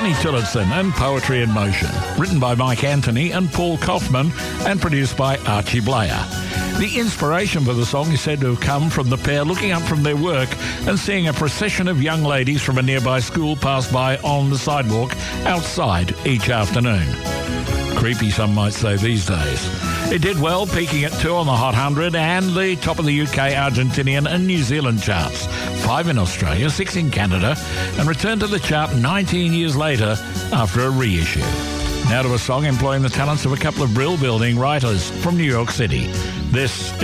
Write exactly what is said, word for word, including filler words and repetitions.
Johnny Tillotson and Poetry in Motion, written by Mike Anthony and Paul Kaufman and produced by Archie Blair. The inspiration for the song is said to have come from the pair looking up from their work and seeing a procession of young ladies from a nearby school pass by on the sidewalk outside each afternoon. Creepy, some might say these days. It did well, peaking at two on the Hot one hundred and the top of the U K, Argentinian and New Zealand charts. Five in Australia, six in Canada, and returned to the chart nineteen years later after a reissue. Now to a song employing the talents of a couple of brill-building writers from New York City. This